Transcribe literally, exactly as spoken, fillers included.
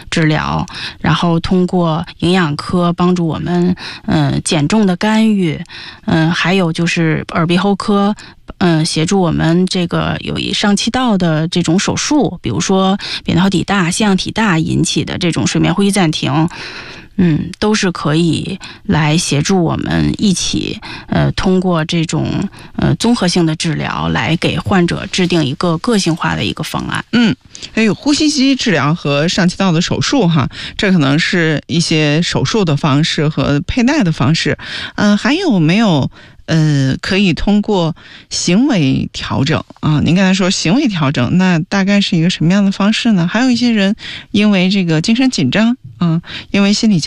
治疗，然后通过营养科帮助我们嗯、呃、减重的干预，嗯、呃，还有就是耳鼻喉科。嗯，协助我们这个有一上气道的这种手术，比如说扁桃体大、腺样体大引起的这种睡眠呼吸暂停，嗯，都是可以来协助我们一起，呃，通过这种呃综合性的治疗来给患者制定一个个性化的一个方案。 嗯，还有呼吸机治疗和上气道的手术哈，这可能是一些手术的方式和佩戴的方式。嗯、呃，还有没有？呃，可以通过行为调整啊，您刚才说行为调整，那大概是一个什么样的方式呢？还有一些人因为这个精神紧张啊，因为心理